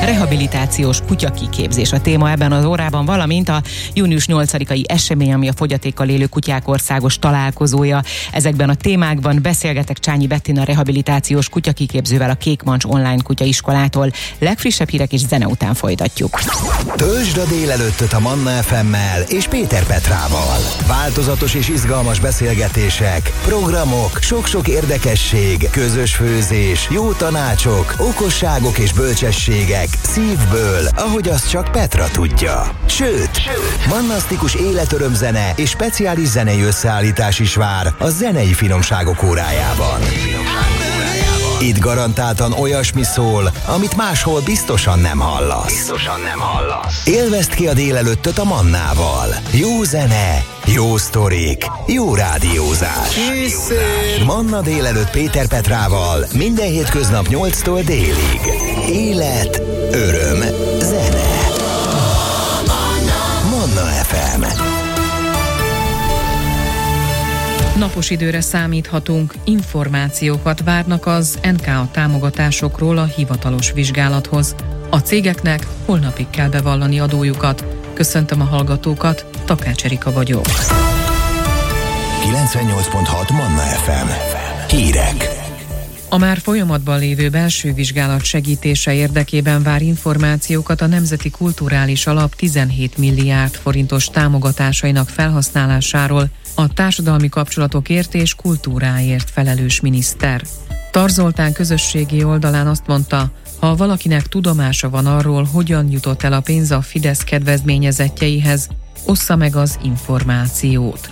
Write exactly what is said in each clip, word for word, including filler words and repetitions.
Rehabilitációs kutyakiképzés a téma ebben az órában, valamint a június nyolcadikai esemény, ami a fogyatékkal élő kutyák országos találkozója. Ezekben a témákban beszélgetek Csányi Bettina rehabilitációs kutyakiképzővel a Kék Mancs online kutyaiskolától. Legfrissebb hírek és zene után folytatjuk. Töltsd a délelőttöt a Manna ef emmel és Péter Petrával. Változatos és izgalmas beszélgetések, programok, sok-sok érdekesség, közös főzés, jó tanácsok, okosságok és bölcsességek szívből, ahogy azt csak Petra tudja. Sőt, mannasztikus életörömzene és speciális zenei összeállítás is vár a zenei finomságok órájában. Itt garantáltan olyasmi szól, amit máshol biztosan nem hallasz. Biztosan nem hallasz. Élvezd ki a délelőttöt a Mannával. Jó zene, jó sztorik, jó rádiózás. Készül. Manna délelőtt Péter Petrával minden hétköznap nyolctól délig. Élet, öröm, zene. Manna ef em. Napos időre számíthatunk, információkat várnak az en ká á támogatásokról a hivatalos vizsgálathoz. A cégeknek holnapig kell bevallani adójukat. Köszöntöm a hallgatókat, Takács Erika vagyok. kilencvennyolc pont hat Manna ef em. Hírek. A már folyamatban lévő belső vizsgálat segítése érdekében vár információkat a Nemzeti Kulturális Alap tizenhét milliárd forintos támogatásainak felhasználásáról a társadalmi kapcsolatokért és kultúráért felelős miniszter. Tar Zoltán közösségi oldalán azt mondta, ha valakinek tudomása van arról, hogyan jutott el a pénz a Fidesz kedvezményezettjeihez, ossza meg az információt.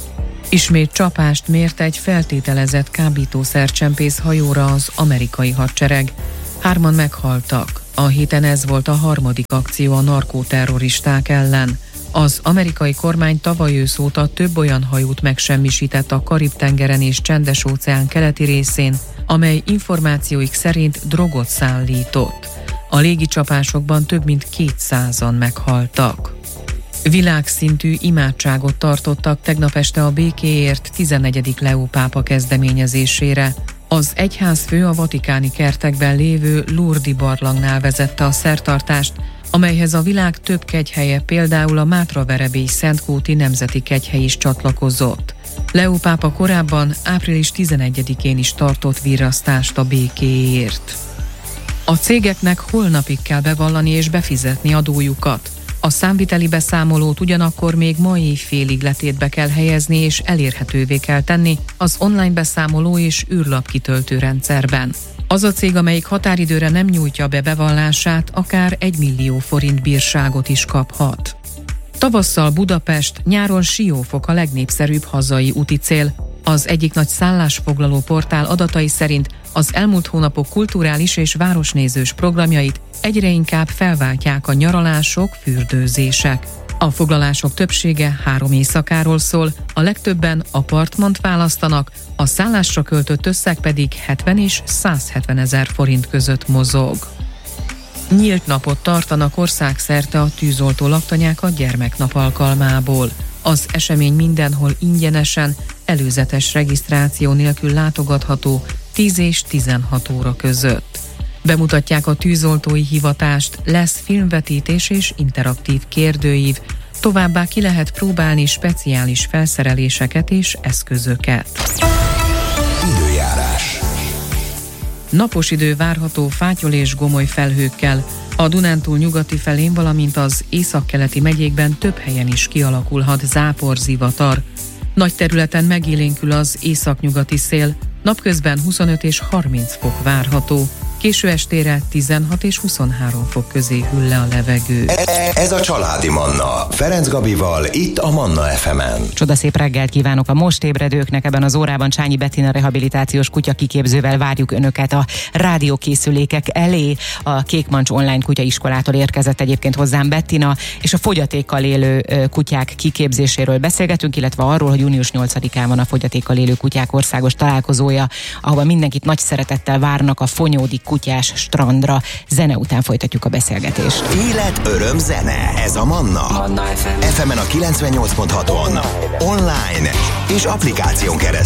Ismét csapást mért egy feltételezett kábítószercsempész hajóra az amerikai hadsereg. Hárman meghaltak. A héten ez volt a harmadik akció a narkóterroristák ellen. Az amerikai kormány tavaly ősz óta több olyan hajót megsemmisített a Karib-tengeren és Csendes-óceán keleti részén, amely információik szerint drogot szállított. A légicsapásokban több mint kétszázan meghaltak. Világszintű imádságot tartottak tegnap este a békéért tizennegyedik Leó pápa kezdeményezésére. Az egyházfő a vatikáni kertekben lévő Lourdes barlangnál vezette a szertartást, amelyhez a világ több kegyhelye, például a Mátraverebély Szentkúti Nemzeti Kegyhely is csatlakozott. Leó pápa korábban április tizenegyedikén is tartott virrasztást a békéért. A cégeknek holnapig kell bevallani és befizetni adójukat. A számviteli beszámolót ugyanakkor még ma éjfélig letétbe kell helyezni és elérhetővé kell tenni az online beszámoló és űrlap kitöltő rendszerben. Az a cég, amelyik határidőre nem nyújtja be bevallását, akár egy millió forint bírságot is kaphat. Tavasszal Budapest, nyáron Siófok a legnépszerűbb hazai úti cél. Az egyik nagy szállásfoglaló portál adatai szerint az elmúlt hónapok kulturális és városnézős programjait egyre inkább felváltják a nyaralások, fürdőzések. A foglalások többsége három éjszakáról szól, a legtöbben apartmant választanak, a szállásra költött összeg pedig hetven és százhetven ezer forint között mozog. Nyílt napot tartanak országszerte a tűzoltó laktanyák a gyermeknap alkalmából. Az esemény mindenhol ingyenesen, előzetes regisztráció nélkül látogatható tíz és tizenhat óra között. Bemutatják a tűzoltói hivatást, lesz filmvetítés és interaktív kérdőív, továbbá ki lehet próbálni speciális felszereléseket és eszközöket. Időjárás. Napos idő várható fátyol és gomoly felhőkkel. A Dunántúl nyugati felén, valamint az északkeleti megyékben több helyen is kialakulhat záporzivatar. Nagy területen megélénkül az északnyugati szél, napközben huszonöt és harminc fok várható. Késő estére tizenhat és huszonhárom fok közé hűl le a levegő. Ez a Családi Manna, Ferenc Gabival, itt a Manna ef emen. Csodaszép reggelt kívánok a most ébredőknek. Ebben az órában Csányi Bettina rehabilitációs kutyakiképzővel várjuk önöket a rádiókészülékek elé. A Kék Mancs online kutyaiskolától érkezett egyébként hozzám Bettina, és a fogyatékkal élő kutyák kiképzéséről beszélgetünk, illetve arról, hogy június nyolcadikán van a fogyatékkal élő kutyák országos találkozója, ahova mindenkit nagy szeretettel várnak a Fonyódi kutyás strandra. Zene után folytatjuk a beszélgetést. Élet, öröm, zene. Ez a Manna. Manna ef em. ef emen a kilencvennyolc pont haton. Online és applikáción keresztül.